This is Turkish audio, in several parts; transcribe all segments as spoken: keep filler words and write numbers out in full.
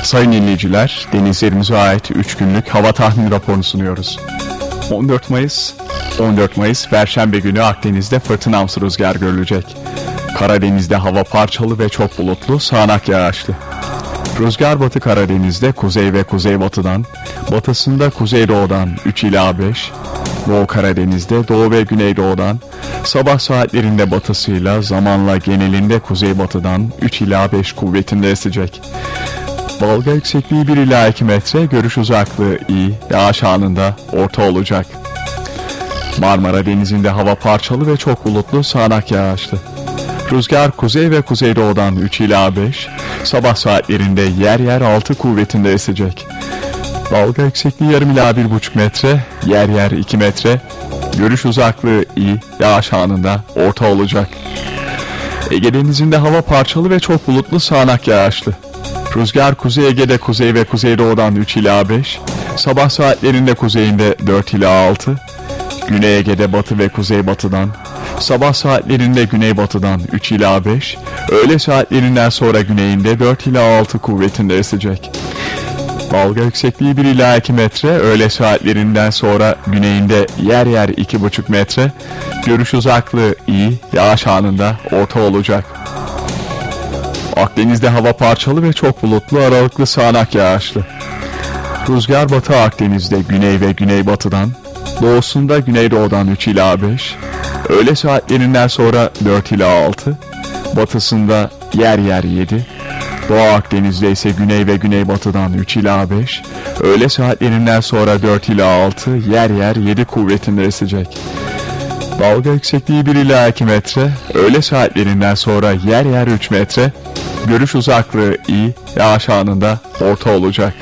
Sayın dinleyiciler, denizlerimize ait üç günlük hava tahmin raporunu sunuyoruz. on dört Mayıs on dört Mayıs Perşembe günü Akdeniz'de fırtınamsı rüzgar görülecek. Karadeniz'de hava parçalı ve çok bulutlu, sağanak yağışlı. Rüzgar Batı Karadeniz'de kuzey ve kuzeybatıdan, batısında kuzeydoğudan üç ila beş, Doğu Karadeniz'de doğu ve güneydoğudan, sabah saatlerinde batısıyla zamanla genelinde kuzeybatıdan üç ila beş kuvvetinde esecek. Dalga yüksekliği bir ila iki metre, görüş uzaklığı iyi, yağış anında orta olacak. Marmara Denizi'nde hava parçalı ve çok bulutlu, sağanak yağışlı. Rüzgar kuzey ve kuzeydoğudan üç ila beş, sabah saatlerinde yer yer altı kuvvetinde esecek. Dalga yüksekliği yarım ila bir buçuk metre, yer yer iki metre, görüş uzaklığı iyi, yağış anında orta olacak. Ege Denizi'nde hava parçalı ve çok bulutlu, sağanak yağışlı. Rüzgar Kuzey Ege'de kuzey ve kuzeydoğudan üç ila beş, sabah saatlerinde kuzeyinde dört ila altı, Güney Ege'de batı ve kuzeybatıdan, sabah saatlerinde güneybatıdan üç ila beş, öğle saatlerinden sonra güneyinde dört ila altı kuvvetinde esecek. Dalga yüksekliği bir ila iki metre, öğle saatlerinden sonra güneyinde yer yer iki buçuk metre, görüş uzaklığı iyi, yağış anında orta olacak. Akdeniz'de hava parçalı ve çok bulutlu, aralıklı sağanak yağışlı. Rüzgar Batı Akdeniz'de güney ve güneybatıdan, doğusunda güneydoğudan üç ila beş, öğle saatlerinden sonra dört ila altı, batısında yer yer yedi, Doğu Akdeniz'de ise güney ve güneybatıdan üç ila beş, öğle saatlerinden sonra dört ila altı, yer yer yedi kuvvetinde esecek. Dalga yüksekliği bir ila iki metre, öğle saatlerinden sonra yer yer üç metre, görüş uzaklığı iyi, yağış anında orta olacak.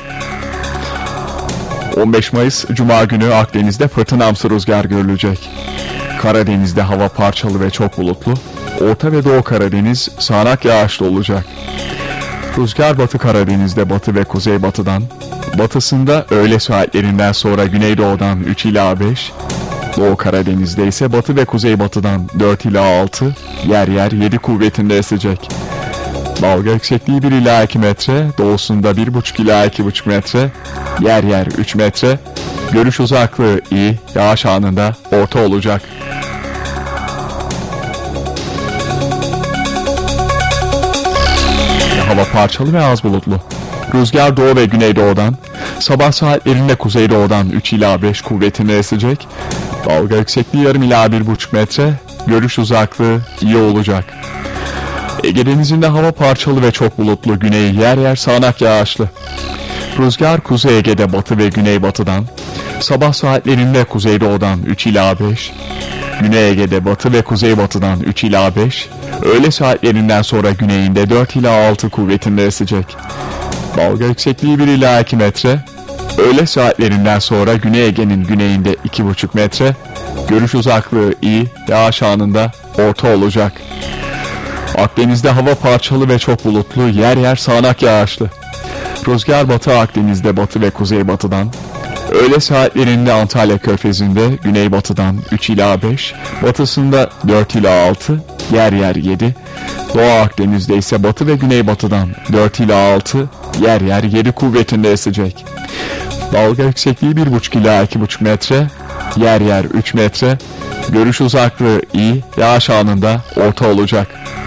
on beş Mayıs Cuma günü Akdeniz'de fırtınamsı rüzgar görülecek. Karadeniz'de hava parçalı ve çok bulutlu, Orta ve Doğu Karadeniz sağanak yağışlı olacak. Rüzgar Batı Karadeniz'de batı ve kuzeybatıdan, batısında öğle saatlerinden sonra güneydoğudan üç ila beş, Doğu Karadeniz'de ise batı ve kuzeybatıdan dört ila altı, yer yer yedi kuvvetinde esecek. Dalga yüksekliği bir ila iki metre, doğusunda bir buçuk ila iki buçuk metre, yer yer üç metre, görüş uzaklığı iyi, yağış anında orta olacak. Hava parçalı ve az bulutlu. Rüzgar doğu ve güneydoğudan, sabah saatlerinde kuzeydoğudan üç ila beş kuvvetinde esecek. Dalga yüksekliği yarım ila bir buçuk metre, görüş uzaklığı iyi olacak. Ege Denizi'nde hava parçalı ve çok bulutlu, güney yer yer sağanak yağışlı. Rüzgar Kuzey Ege'de batı ve güneybatıdan, sabah saatlerinde kuzeydoğudan üç ila beş, Güney Ege'de batı ve kuzeybatıdan üç ila beş, öğle saatlerinden sonra güneyinde dört ila altı kuvvetinde esecek. Dalga yüksekliği bir ila iki metre, öğle saatlerinden sonra Güney Ege'nin güneyinde iki buçuk metre, görüş uzaklığı iyi, yağış anında orta olacak. Akdeniz'de hava parçalı ve çok bulutlu, yer yer sağanak yağışlı. Rüzgar Batı Akdeniz'de batı ve kuzeybatıdan, öğle saatlerinde Antalya Körfezi'nde güneybatıdan üç ila beş, batısında dört ila altı, yer yer yedi, Doğu Akdeniz'de ise batı ve güneybatıdan dört ila altı, yer yer yedi kuvvetinde esecek. Dalga yüksekliği bir buçuk ila iki buçuk metre, yer yer üç metre, görüş uzaklığı iyi, yağış anında orta olacak.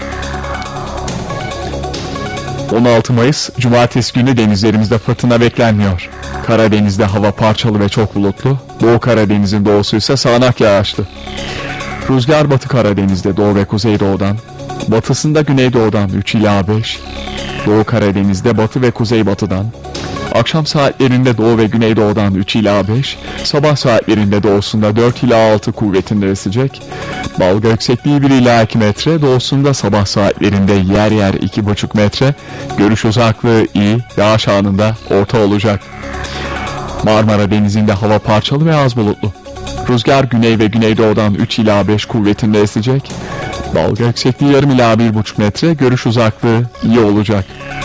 on altı Mayıs Cumartesi günü denizlerimizde fırtına beklenmiyor. Karadeniz'de hava parçalı ve çok bulutlu, Doğu Karadeniz'in doğusu ise sağanak yağışlı. Rüzgar Batı Karadeniz'de doğu ve kuzeydoğudan, batısında güneydoğudan üç ila beş, Doğu Karadeniz'de batı ve kuzeybatıdan, akşam saatlerinde doğu ve güneydoğudan üç ila beş, sabah saatlerinde doğusunda dört ila altı kuvvetinde esecek. Dalga yüksekliği bir ila iki metre, doğusunda sabah saatlerinde yer yer iki buçuk metre, görüş uzaklığı iyi, yağış anında orta olacak. Marmara Denizi'nde hava parçalı ve az bulutlu. Rüzgar güney ve güneydoğudan üç ila beş kuvvetinde esecek. Dalga yüksekliği yarım ila bir buçuk metre, görüş uzaklığı iyi olacak.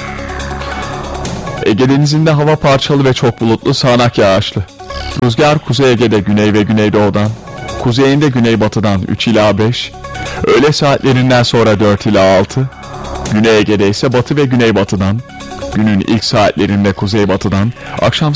Ege Denizi'nde hava parçalı ve çok bulutlu, sağanak yağışlı. Rüzgar Kuzey Ege'de güney ve güneydoğudan, kuzeyinde güneybatıdan üç ila beş, öğle saatlerinden sonra dört ila altı, Güney Ege'de ise batı ve güneybatıdan, Günün ilk saatlerinde kuzeybatıdan, akşam